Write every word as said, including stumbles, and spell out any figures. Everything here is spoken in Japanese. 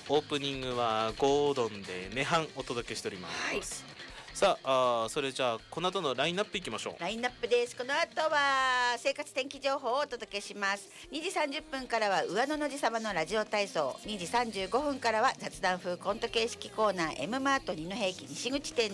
オープニングはゴードンで涅槃お届けしております、 はい、 さあ、あそれじゃあこの後のラインナップいきましょう。 ラインナップです。この後は生活天気情報をお届けします。にじさんじゅっぷんからは上野のじ様のラジオ体操、にじさんじゅうごふんからは雑談風コント形式コーナー M マート二戸駅西口店